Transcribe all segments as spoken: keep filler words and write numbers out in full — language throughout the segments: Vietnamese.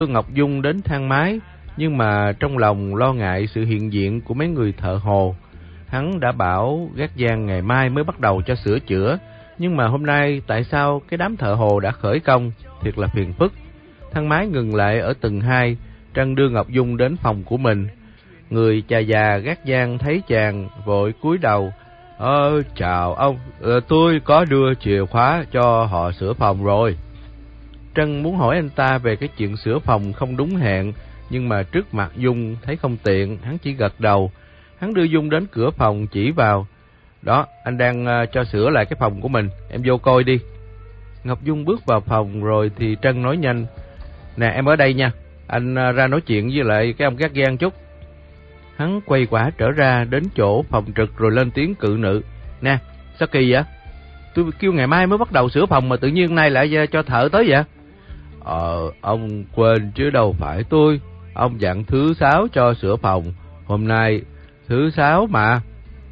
Ngọc Dung đến thang máy, nhưng mà trong lòng lo ngại sự hiện diện của mấy người thợ hồ. Hắn đã bảo gác giang ngày mai mới bắt đầu cho sửa chữa, nhưng mà hôm nay tại sao cái đám thợ hồ đã khởi công, thiệt là phiền phức. Thang máy ngừng lại ở tầng hai, Trân đưa Ngọc Dung đến phòng của mình. Người chà già gác giang thấy chàng vội cúi đầu. Ờ, chào ông, ờ, tôi có đưa chìa khóa cho họ sửa phòng rồi. Trân muốn hỏi anh ta về cái chuyện sửa phòng không đúng hẹn, nhưng mà trước mặt Dung thấy không tiện, hắn chỉ gật đầu. Hắn đưa Dung đến cửa phòng chỉ vào. Đó, anh đang uh, cho sửa lại cái phòng của mình, em vô coi đi. Ngọc Dung bước vào phòng rồi thì Trân nói nhanh. Nè, em ở đây nha, anh uh, ra nói chuyện với lại cái ông gác giang chút. Hắn quay quả trở ra đến chỗ phòng trực rồi lên tiếng cự nữ. Nè, sao kỳ vậy? Tôi kêu ngày mai mới bắt đầu sửa phòng mà tự nhiên nay lại cho thợ tới vậy? Ờ, ông quên chứ đâu phải tôi. Ông dặn thứ sáu cho sửa phòng, hôm nay thứ sáu mà.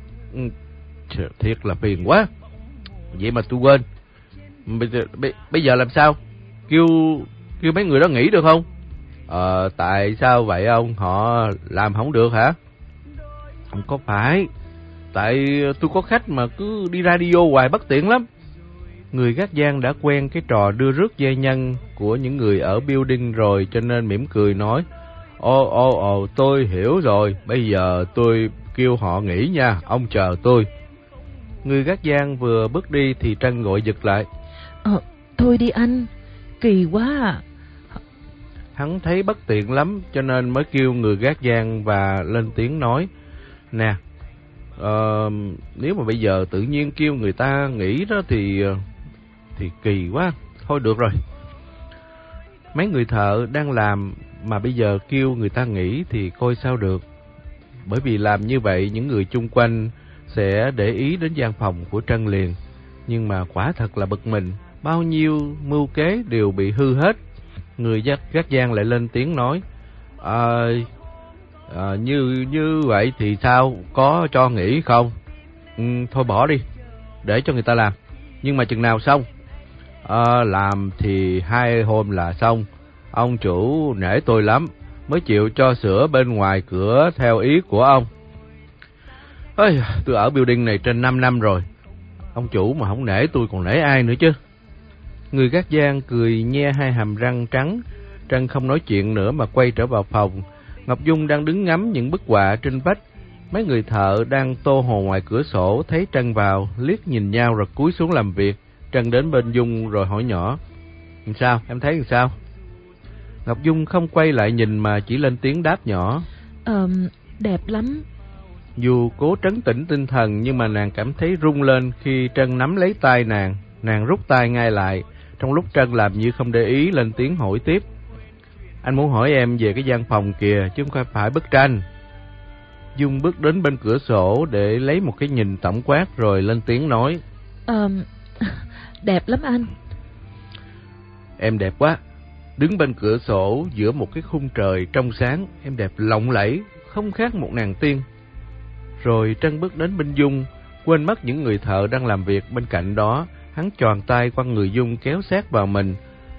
Thiệt là phiền quá. Vậy mà tôi quên. Bây giờ, bây, bây giờ làm sao? Kêu kêu mấy người đó nghỉ được không? Ờ, tại sao vậy ông? Họ làm không được hả? Không có phải. Tại tôi có khách mà cứ đi radio hoài bất tiện lắm. Người gác giang đã quen cái trò đưa rước dây nhân của những người ở building rồi, cho nên mỉm cười nói. Ồ, ồ, ồ, tôi hiểu rồi. Bây giờ tôi kêu họ nghỉ nha, ông chờ tôi. Người gác giang vừa bước đi thì Trân gọi giật lại. Ờ, thôi đi anh, kỳ quá à. Hắn thấy bất tiện lắm cho nên mới kêu người gác giang và lên tiếng nói. Nè, uh, nếu mà bây giờ tự nhiên kêu người ta nghỉ đó thì thì kỳ quá. Thôi được rồi. Mấy người thợ đang làm mà bây giờ kêu người ta nghỉ thì coi sao được. Bởi vì làm như vậy những người chung quanh sẽ để ý đến gian phòng của Trân liền. Nhưng mà quả thật là bực mình, bao nhiêu mưu kế đều bị hư hết. Người gác giang lại lên tiếng nói. À, à, như như vậy thì sao, có cho nghỉ không? Ừ, thôi bỏ đi, để cho người ta làm. Nhưng mà chừng nào xong? À, làm thì hai hôm là xong. Ông chủ nể tôi lắm, mới chịu cho sửa bên ngoài cửa theo ý của ông. Ôi, tôi ở building này trên năm năm rồi. Ông chủ mà không nể tôi còn nể ai nữa chứ. Người gác giang cười nhe hai hàm răng trắng. Trân không nói chuyện nữa mà quay trở vào phòng. Ngọc Dung đang đứng ngắm những bức họa trên vách. Mấy người thợ đang tô hồ ngoài cửa sổ thấy Trân vào, liếc nhìn nhau rồi cúi xuống làm việc. Trân đến bên Dung rồi hỏi nhỏ. Sao, em thấy làm sao? Ngọc Dung không quay lại nhìn mà chỉ lên tiếng đáp nhỏ. Ờ, đẹp lắm. Dù cố trấn tĩnh tinh thần nhưng mà nàng cảm thấy rung lên khi Trân nắm lấy tay nàng. Nàng rút tay ngay lại. Trong lúc Trân làm như không để ý lên tiếng hỏi tiếp. Anh muốn hỏi em về cái gian phòng kìa, chứ không phải bức tranh. Dung bước đến bên cửa sổ để lấy một cái nhìn tổng quát rồi lên tiếng nói. Ờ, đẹp lắm anh. Em đẹp quá. Đứng bên cửa sổ giữa một cái khung trời trong sáng, em đẹp lộng lẫy, không khác một nàng tiên. Rồi Trân bước đến bên Dung, quên mất những người thợ đang làm việc bên cạnh đó. Hắn tròn tay qua người Dung kéo sát vào mình.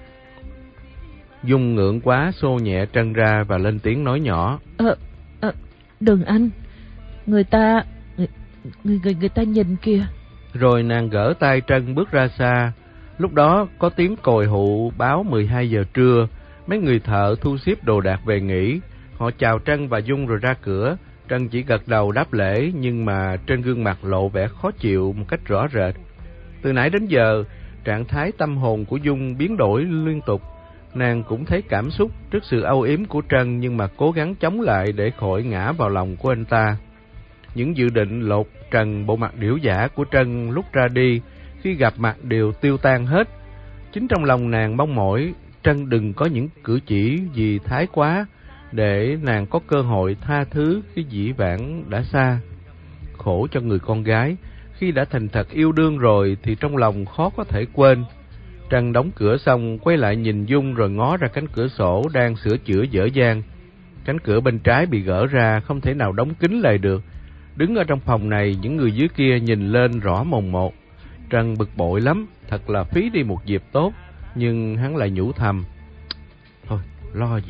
Dung ngượng quá xô nhẹ Trân ra và lên tiếng nói nhỏ. Ờ, ờ đừng anh. Người ta, người, người, người ta nhìn kìa. Rồi nàng gỡ tay Trân bước ra xa. Lúc đó có tiếng còi hụ báo mười hai giờ trưa. Mấy người thợ thu xếp đồ đạc về nghỉ. Họ chào Trân và Dung rồi ra cửa. Trân chỉ gật đầu đáp lễ, nhưng mà trên gương mặt lộ vẻ khó chịu một cách rõ rệt. Từ nãy đến giờ, trạng thái tâm hồn của Dung biến đổi liên tục. Nàng cũng thấy cảm xúc trước sự âu yếm của Trân, nhưng mà cố gắng chống lại để khỏi ngã vào lòng của anh ta. Những dự định lột trần bộ mặt điểu giả của Trân lúc ra đi, khi gặp mặt đều tiêu tan hết. Chính trong lòng nàng mong mỏi Trân đừng có những cử chỉ gì thái quá, để nàng có cơ hội tha thứ cái dĩ vãng đã xa. Khổ cho người con gái, khi đã thành thật yêu đương rồi thì trong lòng khó có thể quên. Trân đóng cửa xong quay lại nhìn Dung rồi ngó ra cánh cửa sổ đang sửa chữa dở dang. Cánh cửa bên trái bị gỡ ra, không thể nào đóng kín lại được. Đứng ở trong phòng này, những người dưới kia nhìn lên rõ mồn một. Trân bực bội lắm, thật là phí đi một dịp tốt, nhưng hắn lại nhủ thầm. Thôi, lo gì.